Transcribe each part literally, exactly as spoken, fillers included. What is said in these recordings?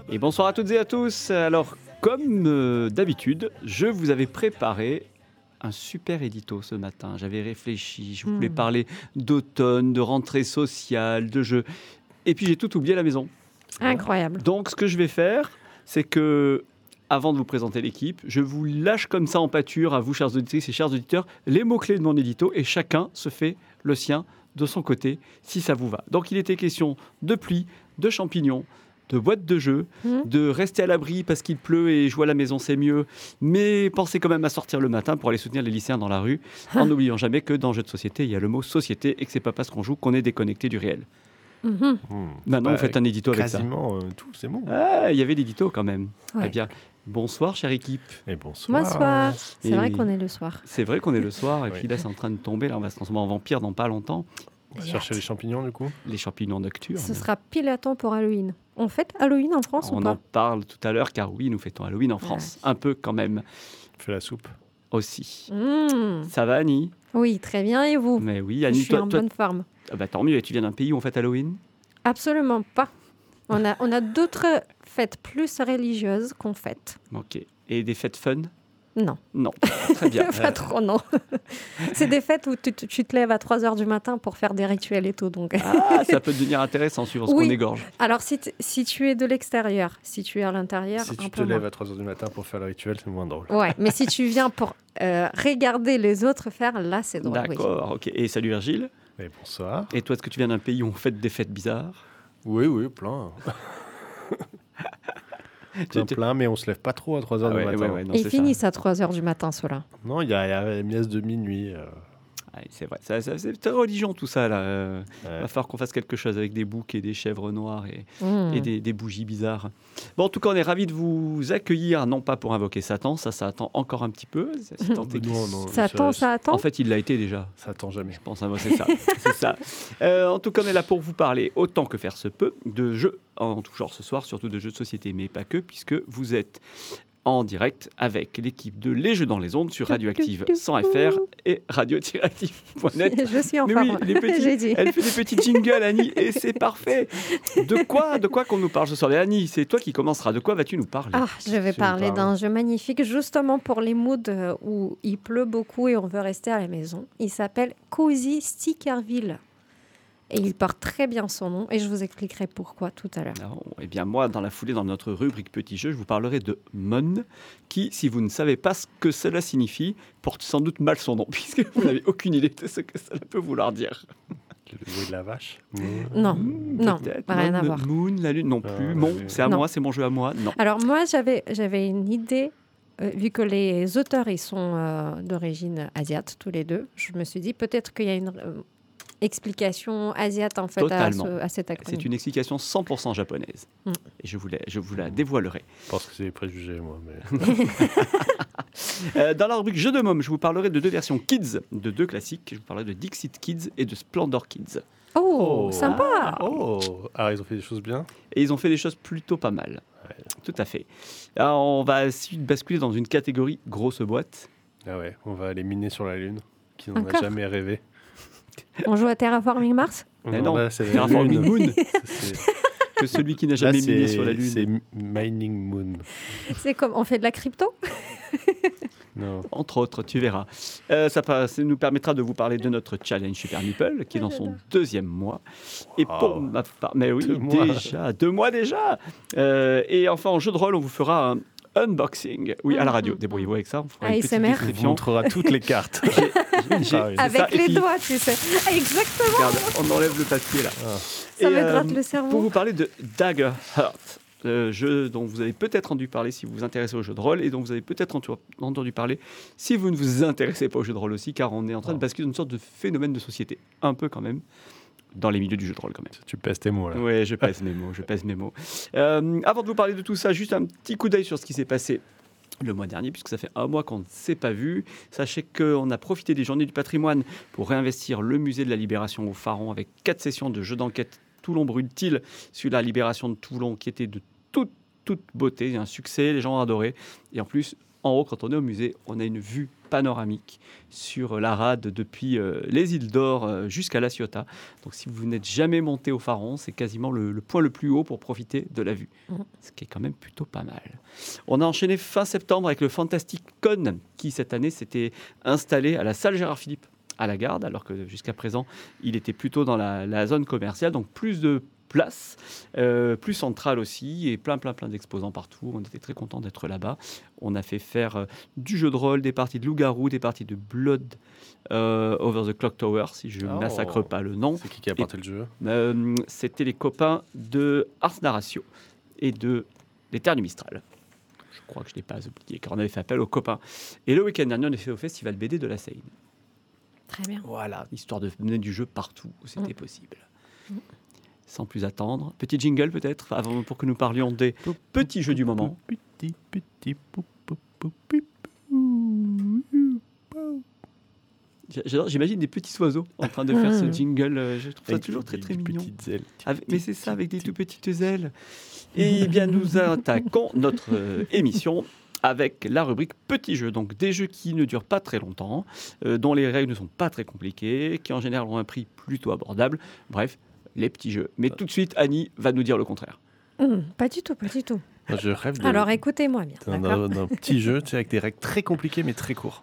Et bonsoir à toutes et à tous. Alors, comme euh, d'habitude, je vous avais préparé un super édito ce matin. J'avais réfléchi, je voulais Mmh. parler d'automne, de rentrée sociale, de jeux. Et puis j'ai tout oublié à la maison. Incroyable. Donc, ce que je vais faire, c'est que, avant de vous présenter l'équipe, je vous lâche comme ça en pâture, à vous, chers auditrices et chers auditeurs, les mots-clés de mon édito, et chacun se fait le sien de son côté, si ça vous va. Donc, il était question de pluie, de champignons, de boîtes de jeux, Mmh. de rester à l'abri parce qu'il pleut et jouer à la maison, c'est mieux, mais pensez quand même à sortir le matin pour aller soutenir les lycéens dans la rue, en n'oubliant jamais que dans jeu de société, il y a le mot société et que c'est pas parce qu'on joue qu'on est déconnecté du réel. Mhm. Mmh. Maintenant, Bah, vous faites un édito avec ça. Quasiment euh, tout, c'est bon. Ah, il y avait l'édito quand même. Ouais. Eh bien, bonsoir, chère équipe. Et bonsoir. Bonsoir. C'est Et vrai oui. qu'on est le soir. C'est vrai qu'on est le soir, et Oui. puis là, c'est en train de tomber. Là, on va se transformer en vampire dans pas longtemps. On va J'ai chercher hâte. les champignons du coup. Les champignons nocturnes. Ce sera pile à temps pour Halloween. On fête Halloween en France On ou en pas? parle tout à l'heure, car oui, nous fêtons Halloween en France. Un peu quand même, Fais la soupe. aussi. Mmh. Ça va, Annie? Oui, très bien. Et vous? Mais oui, Je Annie, suis toi, en toi- bonne forme. ah bah, tant mieux. Et tu viens d'un pays où on fête Halloween? Absolument pas. On a, on a d'autres fêtes plus religieuses qu'on fête. Ok. Et des fêtes fun? Non, Non. Très bien. pas trop, non. C'est des fêtes où tu, tu- tu te lèves à trois heures du matin pour faire des rituels et tout. Donc. Ah, ça peut devenir intéressant suivant ce Oui. qu'on égorge. Alors, si, t- si tu es de l'extérieur, si tu es à l'intérieur, Si un tu te peu moins. lèves à trois heures du matin pour faire le rituel, c'est moins drôle. Ouais, mais si tu viens pour euh, regarder les autres faire, là, c'est drôle. oui. D'accord, ok. Et salut Virgile. Et bonsoir. Et toi, est-ce que tu viens d'un pays où on fête des fêtes bizarres? Oui, oui, plein. plein, Tu- plein, mais on se lève pas trop à trois heures Ah ouais, du matin. ouais, ouais, non, Et c'est ils ça. finissent à trois heures du matin, ceux-là. Non, il y, a- il y a la messe de minuit. euh, Ah, c'est vrai, ça, ça- c'est très religion tout ça là. Euh, ouais. va falloir qu'on fasse quelque chose avec des boucs et des chèvres noires et, Mmh. et des, des bougies bizarres. Bon, en tout cas, on est ravis de vous accueillir, non pas pour invoquer Satan, ça, ça attend encore un petit peu. si tant est que- Nous, on- on- Ça attend, ça attend. En fait, il l'a été déjà. Ça attend jamais. Je pense, hein, moi, c'est ça. c'est ça. Euh, en tout cas, on est là pour vous parler, autant que faire se peut, de jeux en tout genre ce soir, surtout de jeux de société, mais pas que, puisque vous êtes en direct avec l'équipe de Les Jeux dans les Ondes sur Radioactive sans F R et radio-active point net. Je suis en Mais forme. oui, les petits- J'ai dit. elle fait des petits jingles, Annie, et c'est parfait. De quoi, de quoi qu'on nous parle ce soir? Et Annie, c'est toi qui commenceras. De quoi vas-tu nous parler? Ah, je vais Tu nous parler parles. d'un jeu magnifique justement pour les moods euh, où il pleut beaucoup et on veut rester à la maison. Il s'appelle Cozy Stickerville. Et il porte très bien son nom et je vous expliquerai pourquoi tout à l'heure. Alors, eh bien, moi, dans la foulée, dans notre rubrique Petit Jeu, je vous parlerai de Mon, qui, si vous ne savez pas ce que cela signifie, porte sans doute mal son nom, puisque vous n'avez aucune idée de ce que cela peut vouloir dire. Le bruit de la vache. Non, Hmm, non, peut-être. rien Mon, à voir. Moon, la lune, non Ah, plus. la Mon, lune. c'est à Non. moi, c'est mon jeu à moi. Non. Alors moi, j'avais, j'avais une idée, euh, vu que les auteurs, ils sont euh, d'origine asiate, tous les deux. Je me suis dit, peut-être qu'il y a une euh, explication asiate, en fait, à, Totalement. ce- à cet acronyme. C'est une explication cent pour cent japonaise. Mm. Et je vous, la, je vous la dévoilerai. Je pense que c'est des préjugés, moi. Mais... Euh, dans la rubrique Jeux de môme, je vous parlerai de deux versions Kids, de deux classiques. Je vous parlerai de Dixit Kids et de Splendor Kids. Oh, sympa. Oh, ah, ils ont fait des choses bien. Et ils ont fait des choses plutôt pas mal. Tout à fait. Alors, on va ensuite basculer dans une catégorie grosse boîte. Ah ouais, on va aller miner sur la Lune, qui n'en a Encore jamais rêvé. On joue à Terraforming Mars? Mais non, là, c'est la Terraforming Lune. Moon, C'est- que celui qui n'a là, jamais miné c'est- sur la C'est Lune. Mining Moon. C'est comme, on fait de la crypto? Non. Entre autres, tu verras. Euh, ça, pa- ça nous permettra de vous parler de notre challenge Super Meeple, qui est dans son deuxième mois. Et pour Wow. ma part, mais oui, Deux mois. déjà, deux mois déjà. Euh, et enfin, en jeu de rôle, on vous fera un unboxing. Oui, à la radio. Débrouillez-vous avec ça. On fera une petite A S M R. On vous description. montrra toutes les cartes. J'ai- Ah oui. c'est Avec ça. Et les puis, doigts, tu sais. Ah, exactement. regarde, on enlève le papier là. Ah. Ça Et, me euh, gratte le Pour cerveau. vous parler de Dagger Heart, euh, jeu dont vous avez peut-être entendu parler si vous vous intéressez aux jeux de rôle et dont vous avez peut-être entu- entendu parler si vous ne vous intéressez pas aux jeux de rôle aussi, car on est en train de Oh. basculer dans une sorte de phénomène de société, un peu quand même, dans les milieux du jeu de rôle quand même. Tu pèses tes mots, là. Oui, je pèse mes mots, je pèse mes mots. Euh, avant de vous parler de tout ça, juste un petit coup d'œil sur ce qui s'est passé le mois dernier, puisque ça fait un mois qu'on ne s'est pas vu. Sachez qu'on a profité des Journées du patrimoine pour réinvestir le musée de la Libération au Pharaon avec quatre sessions de jeux d'enquête Toulon Brûle-t-il sur la libération de Toulon qui était de toute, toute beauté, un succès, les gens ont adoré. Et en plus, en haut, quand on est au musée, on a une vue panoramique sur la rade depuis euh, les îles d'Or euh, jusqu'à La Ciotat. Donc si vous n'êtes jamais monté au Pharon, c'est quasiment le, le point le plus haut pour profiter de la vue, mmh. ce qui est quand même plutôt pas mal. On a enchaîné fin septembre avec le Fantastic Con qui cette année s'était installé à la salle Gérard Philippe à la Garde, alors que jusqu'à présent, il était plutôt dans la, la zone commerciale, donc plus de place, euh, plus centrale aussi, et plein, plein, plein d'exposants partout. On était très contents d'être là-bas. On a fait faire euh, du jeu de rôle, des parties de loup-garou, des parties de Blood euh, Over the Clock Tower, si je ne oh. massacre pas le nom. C'est qui qui a porté et, le jeu euh, C'était les copains de Ars Narratio et de Les Terres du Mistral. Je crois que je ne l'ai pas oublié, car on avait fait appel aux copains. Et le week-end dernier, on a fait au Festival B D de la Seine. Très bien. Voilà, histoire de mener du jeu partout où c'était mmh. possible. Mmh. Sans plus attendre, petit jingle peut-être, avant, pour que nous parlions des petits jeux du moment. Petit, petit, pou, pou, pou, pou, pou. J'adore, j'imagine des petits oiseaux en train de faire ce jingle. Je trouve ça avec toujours très très mignon. Ailes, avec, mais c'est ça, avec des tout petites ailes. Et bien, nous attaquons notre euh, émission avec la rubrique petits jeux, donc des jeux qui ne durent pas très longtemps, euh, dont les règles ne sont pas très compliquées, qui en général ont un prix plutôt abordable. Bref, les petits jeux. Mais tout de suite, Annie va nous dire le contraire. Mmh, pas du tout, pas du tout. Je rêve de... Alors écoutez-moi bien. D'un, d'un petit jeu, tu sais, avec des règles très compliquées mais très courts.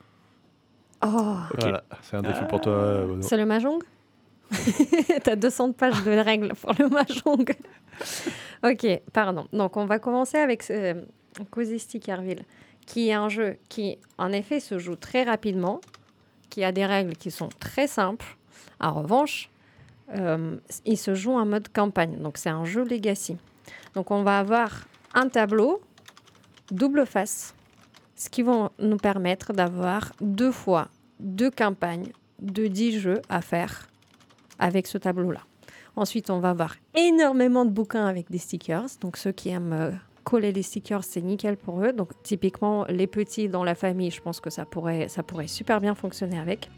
Oh. Okay. Voilà, c'est un défi ah. pour toi. Euh, c'est le Mahjong. T'as deux cents pages de règles pour le Mahjong. Ok, pardon. Donc on va commencer avec euh, Cozy Stickerville, qui est un jeu qui, en effet, se joue très rapidement, qui a des règles qui sont très simples. En revanche, euh, il se joue en mode campagne. Donc c'est un jeu legacy. Donc on va avoir un tableau double face, ce qui va nous permettre d'avoir deux fois deux campagnes de dix jeux à faire avec ce tableau-là. Ensuite, on va avoir énormément de bouquins avec des stickers. Donc ceux qui aiment euh, coller les stickers, c'est nickel pour eux. Donc typiquement, les petits dans la famille, je pense que ça pourrait, ça pourrait super bien fonctionner avec.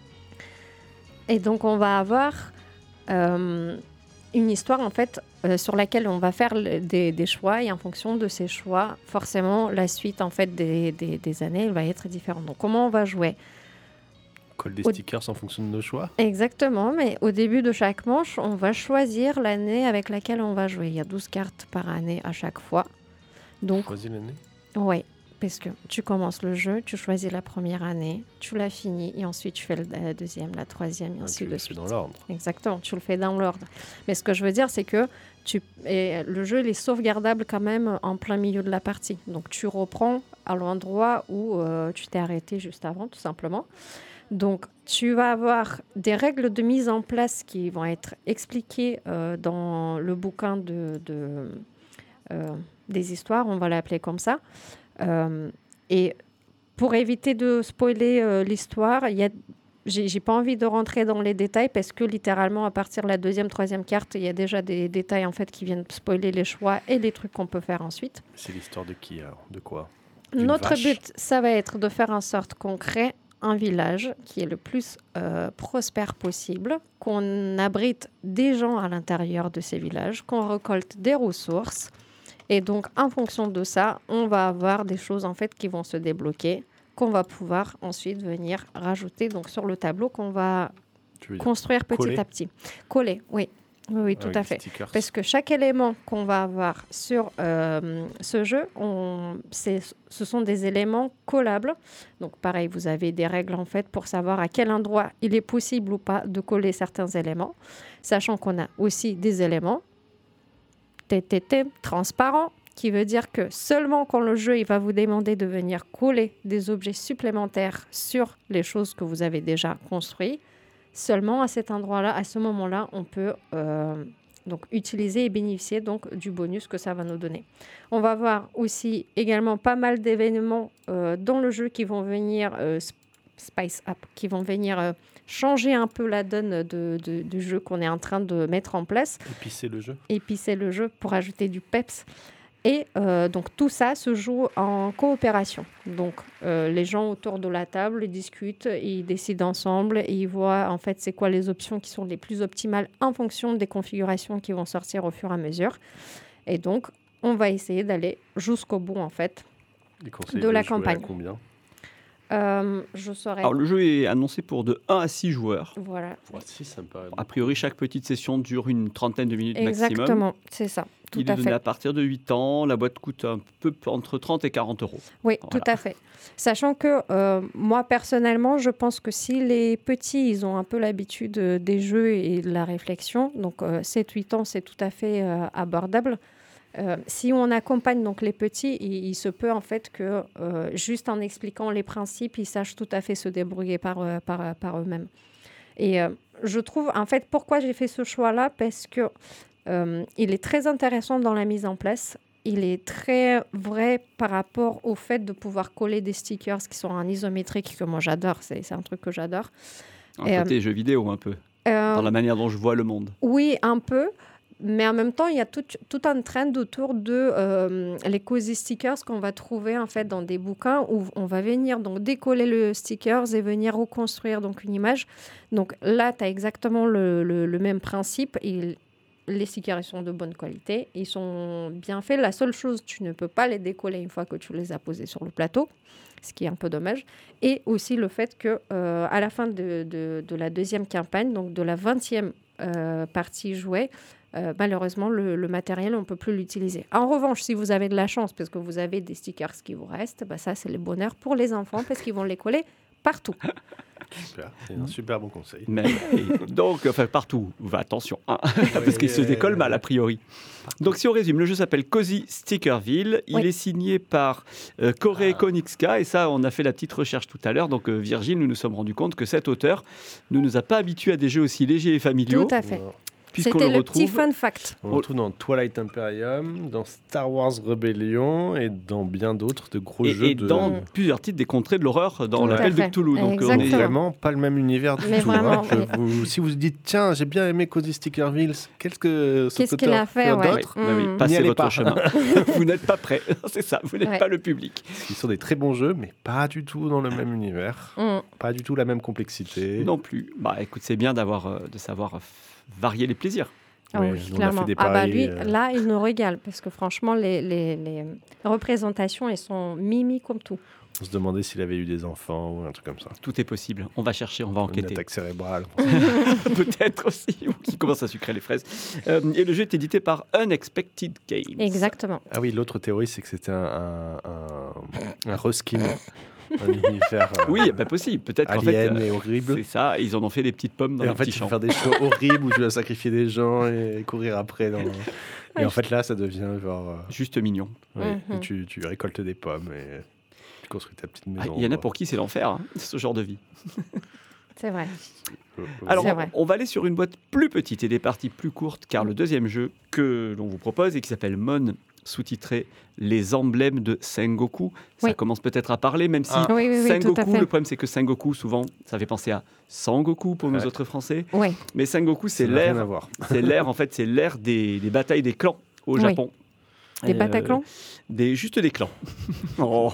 Et donc on va avoir euh, une histoire en fait euh, sur laquelle on va faire le, des, des choix, et en fonction de ces choix, forcément la suite en fait des, des, des années elle va être différente. Donc comment on va jouer ? Colle des stickers au... en fonction de nos choix. Exactement, mais au début de chaque manche, on va choisir l'année avec laquelle on va jouer. Il y a douze cartes par année à chaque fois. Donc, choisis l'année ? Oui, parce que tu commences le jeu, tu choisis la première année, tu la finis, et ensuite tu fais la deuxième, la troisième, et ainsi ah, de suite. Tu le fais dans l'ordre. Exactement, tu le fais dans l'ordre. Mais ce que je veux dire, c'est que tu... et le jeu il est sauvegardable quand même en plein milieu de la partie. Donc tu reprends à l'endroit où euh, tu t'es arrêté juste avant, tout simplement. Donc, tu vas avoir des règles de mise en place qui vont être expliquées euh, dans le bouquin de, de, euh, des histoires, on va l'appeler comme ça. Euh, et pour éviter de spoiler euh, l'histoire, y a, j'ai, j'ai pas envie de rentrer dans les détails parce que littéralement, à partir de la deuxième, troisième carte, il y a déjà des détails en fait, qui viennent spoiler les choix et les trucs qu'on peut faire ensuite. C'est l'histoire de qui alors ? De quoi ? D'une Notre vache. but, ça va être de faire en sorte qu'on crée un village qui est le plus euh, prospère possible, qu'on abrite des gens à l'intérieur de ces villages, qu'on récolte des ressources. Et donc, en fonction de ça, on va avoir des choses en fait qui vont se débloquer, qu'on va pouvoir ensuite venir rajouter donc, sur le tableau qu'on va construire petit coller. à petit. Coller, oui. Oui, oui, tout avec à fait. Stickers. Parce que chaque élément qu'on va avoir sur euh, ce jeu, on, c'est, ce sont des éléments collables. Donc, pareil, vous avez des règles en fait pour savoir à quel endroit il est possible ou pas de coller certains éléments, sachant qu'on a aussi des éléments T T T transparents, qui veut dire que seulement quand le jeu il va vous demander de venir coller des objets supplémentaires sur les choses que vous avez déjà construites, seulement à cet endroit-là, à ce moment-là, on peut euh, donc utiliser et bénéficier donc, du bonus que ça va nous donner. On va voir aussi également pas mal d'événements euh, dans le jeu qui vont venir euh, spice up, qui vont venir euh, changer un peu la donne de, de, du jeu qu'on est en train de mettre en place. Épicer le jeu. Épicer le jeu pour ajouter du peps. Et euh, donc tout ça se joue en coopération. Donc euh, les gens autour de la table ils discutent, ils décident ensemble et ils voient en fait c'est quoi les options qui sont les plus optimales en fonction des configurations qui vont sortir au fur et à mesure. Et donc on va essayer d'aller jusqu'au bout en fait les conseils de de la jouer campagne. À combien ? Euh, je saurais. Alors, le jeu est annoncé pour de un à six joueurs. Voilà. Ouais, si, ça me paraît. A priori, chaque petite session dure une trentaine de minutes maximum. Exactement, c'est ça. Tout Il est à donné fait. à partir de huit ans. La boîte coûte un peu entre trente et quarante euros. Oui, Voilà. tout à fait. Sachant que euh, moi, personnellement, je pense que si les petits, ils ont un peu l'habitude euh, des jeux et de la réflexion, donc euh, sept huit ans, c'est tout à fait euh, abordable. Euh, si on accompagne donc les petits, il, il se peut en fait que euh, juste en expliquant les principes, ils sachent tout à fait se débrouiller par, euh, par, par eux-mêmes. Et euh, je trouve, en fait, pourquoi j'ai fait ce choix-là, parce que euh, il est très intéressant dans la mise en place. Il est très vrai par rapport au fait de pouvoir coller des stickers qui sont en isométrique, que moi j'adore, c'est, c'est un truc que j'adore. Un Et, côté jeu vidéo, un peu, Euh, dans la manière dont je vois le monde. Oui, un peu. Mais en même temps, il y a tout, tout un trend autour de euh, les cozy stickers qu'on va trouver en fait dans des bouquins où on va venir donc décoller le stickers et venir reconstruire donc une image. Donc là, tu as exactement le, le, le même principe. Et les stickers, ils sont de bonne qualité. Ils sont bien faits. La seule chose, tu ne peux pas les décoller une fois que tu les as posés sur le plateau, ce qui est un peu dommage. Et aussi le fait que euh, à la fin de, de, de la deuxième campagne, donc de la vingtième euh, partie jouée, Euh, malheureusement, le, le matériel, on ne peut plus l'utiliser. En revanche, si vous avez de la chance, parce que vous avez des stickers qui vous restent, bah ça, c'est le bonheur pour les enfants, parce qu'ils vont les coller partout. Super, c'est un super bon conseil. Mais, donc, enfin, partout. Bah, attention, hein, parce qu'il se décolle mal, a priori. Donc, si on résume, le jeu s'appelle Cozy Stickerville. Il Oui. est signé par euh, Korei Konicska. Et ça, on a fait la petite recherche tout à l'heure. Donc, euh, Virgile, nous nous sommes rendus compte que cet auteur ne nous a pas habitués à des jeux aussi légers et familiaux. Tout à fait. Puisqu'on C'était le le petit retrouve fun fact. On le retrouve dans Twilight Imperium, dans Star Wars Rebellion et dans bien d'autres de gros et, jeux et de... dans plusieurs titres des contrées de l'horreur dans Tout à l'appel de fait. Cthulhu. Donc, on On est est- Exactement. vraiment pas le même univers du Mais tout. vraiment, hein. Je oui. vous- si vous dites, tiens, j'ai bien aimé Cozy Stickerville, qu'est-ce que cet Qu'est-ce qu'il auteur a fait, ouais. d'autre Bah oui, Mm. passez N'y allez votre pas. chemin. Vous n'êtes pas prêt. C'est ça, vous n'êtes Ouais. pas le public. Ils sont des très bons jeux, mais pas du tout dans le même univers, Mm. pas du tout la même complexité. Non plus. Bah écoute, c'est bien d'avoir, euh, de savoir euh, varier les plaisirs. Ah Ouais, oui, on a clairement. fait des Ah bah paris, lui, euh, là, il nous régale, parce que franchement, les, les, les représentations, elles sont mimi comme tout. On se demandait s'il avait eu des enfants ou un truc comme ça. Tout est possible. On va chercher, on va Une enquêter. attaque cérébrale. Peut-être aussi, ou qui commence à sucrer les fraises. Euh, et le jeu est édité par Unexpected Games. Exactement. Ah oui, l'autre théorie, c'est que c'était un, un, un, un reskin, un univers euh, Oui, pas possible. Peut-être qu'en fait, alien euh, et horrible. c'est ça. Ils en ont fait des petites pommes dans Et les en fait, petits tu champs. peux faire des choses horribles où tu vas sacrifier des gens et courir après. Dans... Et en fait, là, ça devient genre. euh, Juste mignon. ouais, Mhm. et tu, tu récoltes des pommes et tu construis ta petite Ah, maison. Il y en a quoi. pour qui c'est l'enfer, hein, ce genre de vie. C'est vrai. Euh, euh, Alors, C'est vrai. on va aller sur une boîte plus petite et des parties plus courtes, car le deuxième jeu que l'on vous propose et qui s'appelle Mon, sous-titré Les emblèmes de Sengoku. Ça Oui. commence peut-être à parler, même si Ah. Oui, oui, oui, tout à Sengoku, fait. le problème c'est que Sengoku, souvent, ça fait penser à Sangoku pour nos Ouais. autres Français. Oui. Mais Sengoku, c'est ça n'a rien à l'ère, voir. c'est l'ère, en fait, c'est l'ère des, des batailles des clans au Oui. Japon. Des Euh, Bataclans des, Juste des clans. Oh.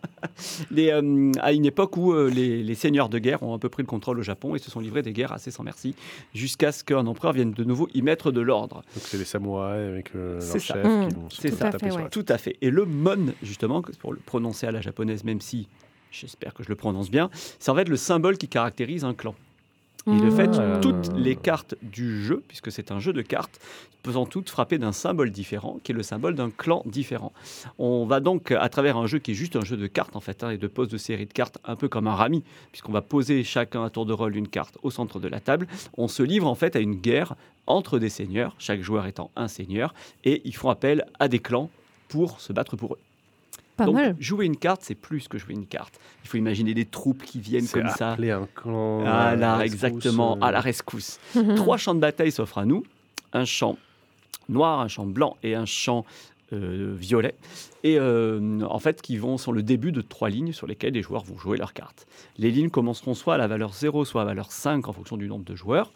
Les, euh, à une époque où euh, les, les seigneurs de guerre ont un peu pris le contrôle au Japon et se sont livrés des guerres assez sans merci, jusqu'à ce qu'un empereur vienne de nouveau y mettre de l'ordre. Donc, c'est les samouraïs avec euh, C'est leur ça. chef Mmh. qui vont se C'est Tout ça. à taper fait, sur ouais. la Tout à fait. Et le Mon, justement, que- pour le prononcer à la japonaise, même si j'espère que je le prononce bien, c'est en fait le symbole qui caractérise un clan. Et de fait, Ah. toutes les cartes du jeu, puisque c'est un jeu de cartes, sont toutes frappées d'un symbole différent, qui est le symbole d'un clan différent. On va donc, à travers un jeu qui est juste un jeu de cartes, en fait, hein, et de pose de série de cartes, un peu comme un rami, puisqu'on va poser chacun à tour de rôle une carte au centre de la table. On se livre en fait à une guerre entre des seigneurs, chaque joueur étant un seigneur, et ils font appel à des clans pour se battre pour eux. Pas Donc, mal. jouer une carte, c'est plus que jouer une carte. Il faut imaginer des troupes qui viennent C'est comme ça. appeler un clan. Ah euh, là, rescousse, exactement, euh, à la rescousse. Mhm. Trois champs de bataille s'offrent à nous. Un champ noir, un champ blanc et un champ euh, violet. Et euh, en fait, qui vont sur le début de trois lignes sur lesquelles les joueurs vont jouer leurs cartes. Les lignes commenceront soit à la valeur zéro, soit à la valeur cinq en fonction du nombre de joueurs.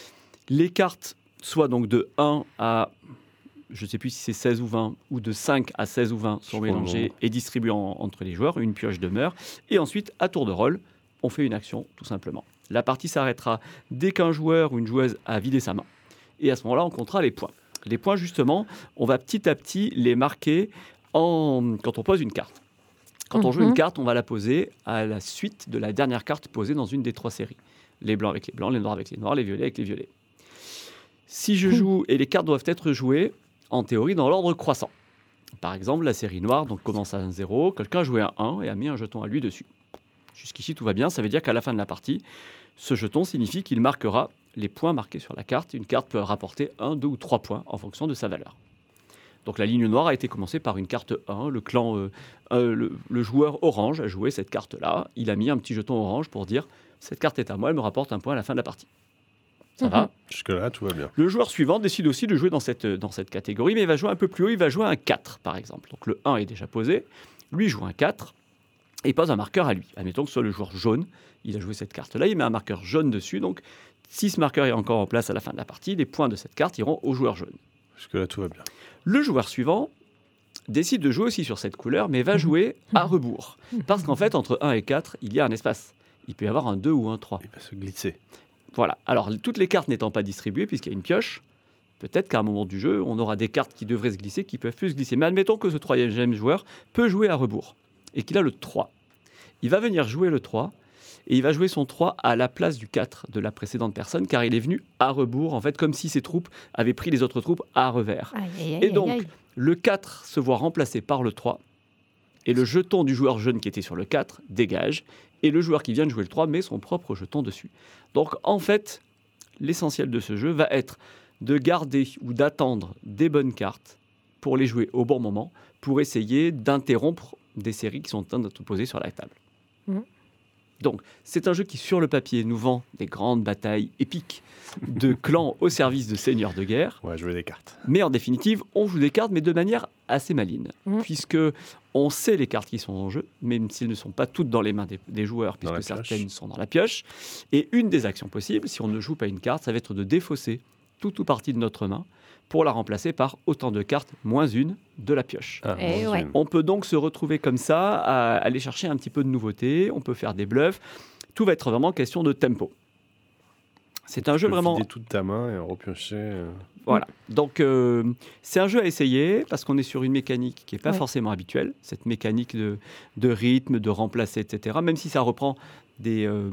Les cartes, soit donc de un à, je ne sais plus si c'est seize ou vingt, ou de cinq à seize ou vingt, sont Je crois mélangées non. et distribuées en- entre les joueurs. Une pioche demeure. Et ensuite, à tour de rôle, on fait une action, tout simplement. La partie s'arrêtera dès qu'un joueur ou une joueuse a vidé sa main. Et à ce moment-là, on comptera les points. Les points, justement, on va petit à petit les marquer en... quand on pose une carte. Quand on joue Mhm. une carte, on va la poser à la suite de la dernière carte posée dans une des trois séries. Les blancs avec les blancs, les noirs avec les noirs, les violets avec les violets. Si je joue, et les cartes doivent être jouées, en théorie, dans l'ordre croissant. Par exemple, la série noire donc, commence à un zéro, quelqu'un a joué un un et a mis un jeton à lui dessus. Jusqu'ici, tout va bien, ça veut dire qu'à la fin de la partie, ce jeton signifie qu'il marquera les points marqués sur la carte. Une carte peut rapporter un, deux ou trois points en fonction de sa valeur. Donc la ligne noire a été commencée par une carte un. Le clan, euh, euh, le, le joueur orange a joué cette carte-là. Il a mis un petit jeton orange pour dire « cette carte est à moi, elle me rapporte un point à la fin de la partie ». Ça Mhm. va. Jusque-là, tout va bien. Le joueur suivant décide aussi de jouer dans cette, dans cette catégorie, mais il va jouer un peu plus haut, il va jouer un quatre par exemple. Donc le un est déjà posé, lui joue un quatre et il pose un marqueur à lui. Admettons que ce soit le joueur jaune, il a joué cette carte-là, il met un marqueur jaune dessus, donc si ce marqueur est encore en place à la fin de la partie, les points de cette carte iront au joueur jaune. Jusque-là, tout va bien. Le joueur suivant décide de jouer aussi sur cette couleur, mais va jouer à rebours. Parce qu'en fait, entre un et quatre, il y a un espace. Il peut y avoir un deux ou un trois. Il va se glisser. Voilà. Alors, toutes les cartes n'étant pas distribuées, puisqu'il y a une pioche, peut-être qu'à un moment du jeu, on aura des cartes qui devraient se glisser, qui peuvent plus se glisser. Mais admettons que ce troisième joueur peut jouer à rebours et qu'il a le trois. Il va venir jouer le trois et il va jouer son trois à la place du quatre de la précédente personne, car il est venu à rebours, en fait, comme si ses troupes avaient pris les autres troupes à revers. Aïe, aïe, aïe, Et donc, aïe, aïe. le quatre se voit remplacé par le trois, et le jeton du joueur jaune qui était sur le quatre dégage, et le joueur qui vient de jouer le trois met son propre jeton dessus. Donc, en fait, l'essentiel de ce jeu va être de garder ou d'attendre des bonnes cartes pour les jouer au bon moment, pour essayer d'interrompre des séries qui sont en train d'être posées sur la table. Mhm. Donc, c'est un jeu qui, sur le papier, nous vend des grandes batailles épiques de clans au service de seigneurs de guerre. On va jouer des cartes. Mais en définitive, on joue des cartes, mais de manière assez maligne. Mhm. Puisque on sait les cartes qui sont en jeu, même s'ils ne sont pas toutes dans les mains des, des joueurs, Dans la puisque pioche. certaines sont dans la pioche. Et une des actions possibles, si on ne joue pas une carte, ça va être de défausser toute ou partie de notre main pour la remplacer par autant de cartes moins une de la pioche. Ah, Eh bon, ouais. c'est- On peut donc se retrouver comme ça, à aller chercher un petit peu de nouveauté, on peut faire des bluffs. Tout va être vraiment question de tempo. C'est un Tu jeu peux vraiment... vider toute ta main et en repiocher. euh, Voilà. Donc, euh, c'est un jeu à essayer parce qu'on est sur une mécanique qui n'est pas Ouais. forcément habituelle. Cette mécanique de, de rythme, de remplacer, et cetera. Même si ça reprend des, euh,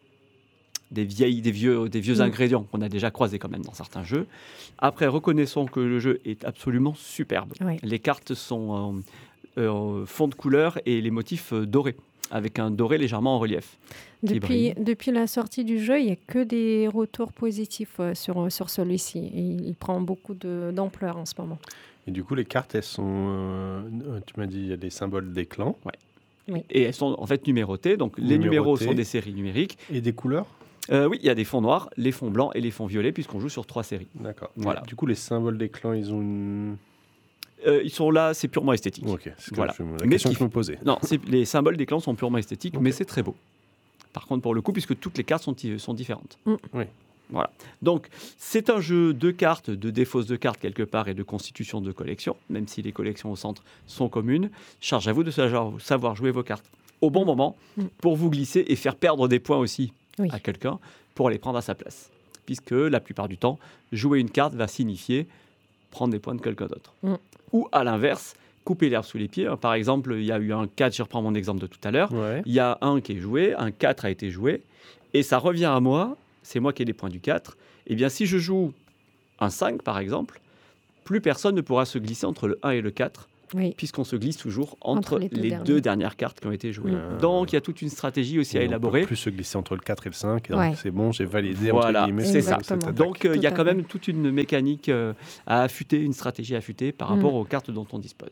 des, vieilles, des vieux, des vieux Mm. ingrédients qu'on a déjà croisés quand même dans certains jeux. Après, reconnaissons que le jeu est absolument superbe. Ouais. Les cartes sont en euh, fond de couleur et les motifs euh, dorés, avec un doré légèrement en relief. qui Depuis, brille. depuis la sortie du jeu, il n'y a que des retours positifs euh, sur, sur celui-ci. Et il, il prend beaucoup de- d'ampleur en ce moment. Et du coup, les cartes, elles sont. euh, euh, Tu m'as dit, il y a des symboles des clans Et elles sont en fait numérotées. Donc, les numéros Numérotées. sont des séries numériques. et des couleurs. Euh, oui, il y a des fonds noirs, les fonds blancs et les fonds violets, puisqu'on joue sur trois séries. D'accord. Voilà. Du coup, les symboles des clans, ils ont une. Euh, ils sont là, c'est purement esthétique. Ok, c'est Voilà. que je- la Mais question ce que qui je me posais. Non, c'est- les symboles des clans sont purement esthétiques, Ok. mais c'est très beau. Par contre, pour le coup, puisque toutes les cartes sont, sont différentes. Mm. Oui. Voilà. Donc, c'est un jeu de cartes, de défausse de cartes quelque part et de constitution de collection, même si les collections au centre sont communes. Charge à vous de savoir, savoir jouer vos cartes au bon moment Mm. pour vous glisser et faire perdre des points aussi Oui. à quelqu'un pour les prendre à sa place. Puisque la plupart du temps, jouer une carte va signifier prendre des points de quelqu'un d'autre. Mm. Ou à l'inverse, couper l'herbe sous les pieds. Par exemple, il y a eu un quatre, je reprends mon exemple de tout à l'heure. Ouais. Il y a un qui est joué, un quatre a été joué, et ça revient à moi, c'est moi qui ai les points du quatre. Eh bien, si je joue un cinq, par exemple, plus personne ne pourra se glisser entre le un et le quatre, Oui. puisqu'on se glisse toujours entre, Entre les les, deux deux, dernières. dernières cartes qui ont été jouées. Mm. Donc, il y a toute une stratégie aussi à Et on élaborer. peut plus se glisser entre le quatre et le cinq. et Ouais. donc C'est bon, j'ai validé. Voilà, entre guillemets, c'est cette- ça. cette attaque. Donc, euh, il y a Tout à quand fait. même toute une mécanique euh, à affûter, une stratégie à affûter par Mm. rapport aux cartes dont on dispose.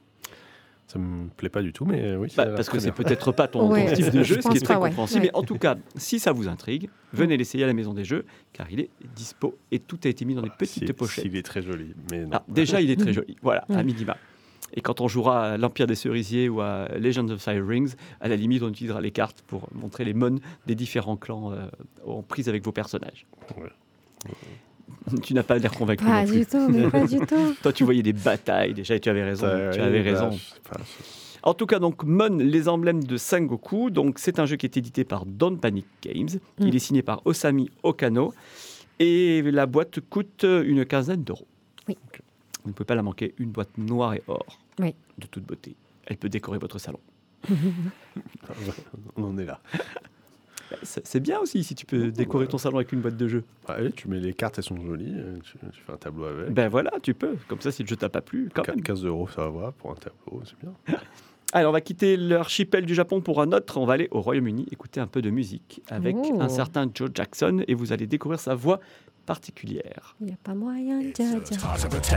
Ça me plaît pas du tout, mais euh, oui. ça Bah, a l'air parce que très c'est bien. peut-être pas ton, ton Ouais, type de je jeu, ce qui pense est très pas, ouais. compréhensible. Ouais. Mais en tout cas, si ça vous intrigue, venez l'essayer à la Maison des Jeux, car il est dispo et tout a été mis dans des petites S'il- pochettes. S'il est très joli. Mais non. Ah, déjà, il est très Mm. joli, voilà, à Ouais. minima. Et quand on jouera à l'Empire des Cerisiers ou à Legends of Fire Rings, à la limite, on utilisera les cartes pour montrer les mônes des différents clans euh, en prise avec vos personnages. Ouais. Tu n'as pas l'air convaincu Pas non plus. du tout, mais pas du tout. Toi, tu voyais des batailles déjà et tu avais raison. Ça, tu oui, avais bah, raison. je sais pas, je- En tout cas, donc Mon, les emblèmes de Sengoku. Donc, c'est un jeu qui est édité par Don't Panic Games. Mm. Il est signé par Osami Okano. Et la boîte coûte une quinzaine d'euros. Oui. Donc, vous ne pouvez pas la manquer. Une boîte noire et or. Oui. De toute beauté. Elle peut décorer votre salon. On en est là. C'est c'est bien aussi si tu peux décorer ton salon avec une boîte de jeux. Ah oui, tu mets les cartes, elles sont jolies. euh, Tu, tu fais un tableau avec. Ben voilà, tu peux. Comme ça, si le jeu t'a pas plu, quand même. quinze euros, ça va pour un tableau, c'est bien. Alors, on va quitter l'archipel du Japon pour un autre. On va aller au Royaume-Uni écouter un peu de musique avec Oh. un certain Joe Jackson et vous allez découvrir sa voix particulière. Il n'y a pas moyen, Dja Dja.